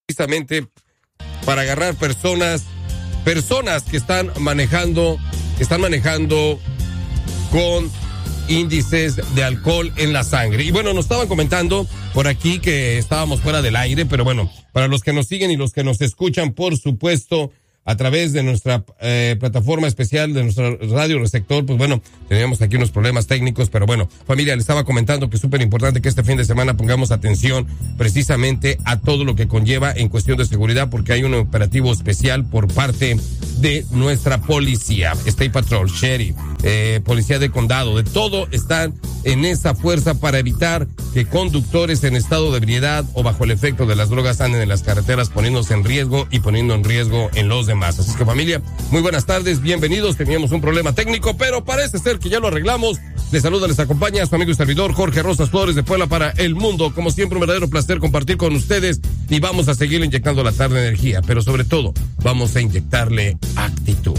precisamente para agarrar personas que están manejando con índices de alcohol en la sangre. Y bueno, nos estaban comentando por aquí que estábamos fuera del aire, pero bueno, para los que nos siguen y los que nos escuchan, por supuesto, a través de nuestra plataforma especial, de nuestro radio receptor, pues bueno, teníamos aquí unos problemas técnicos, pero bueno, familia, les estaba comentando que es súper importante que este fin de semana pongamos atención precisamente a todo lo que conlleva en cuestión de seguridad, porque hay un operativo especial por parte de nuestra policía, State Patrol, Sheriff, policía de condado, de todo están en esa fuerza para evitar que conductores en estado de ebriedad o bajo el efecto de las drogas anden en las carreteras poniéndose en riesgo y poniendo en riesgo en los demás. Así que familia, muy buenas tardes, bienvenidos. Teníamos un problema técnico, pero parece ser que ya lo arreglamos. Les saluda, les acompaña su amigo y servidor Jorge Rosas Flores de Puebla para el mundo. Como siempre, un verdadero placer compartir con ustedes y vamos a seguir inyectando la tarde energía, pero sobre todo vamos a inyectarle actitud.